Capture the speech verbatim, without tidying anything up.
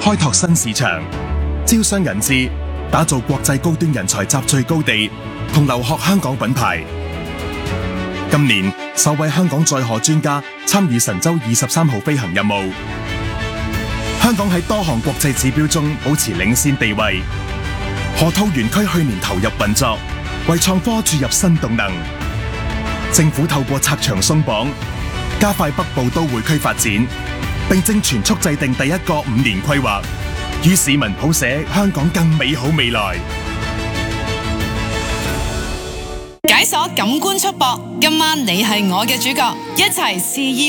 開拓新市場，招商引資，打造國際高端人才集聚高地，同留學香港品牌。今年首位香港載荷專家參與神舟二十三號飛行任務。香港喺多項國際指標中保持領先地位。河套園區去年投入運作，為創科注入新動能。政府透過拆牆鬆綁，加快北部都會區發展，並正全速制定第一個五年規劃，與市民譜寫香港更美好未來。 解鎖感官束縛，今晚你係我嘅主角，一齊試驗。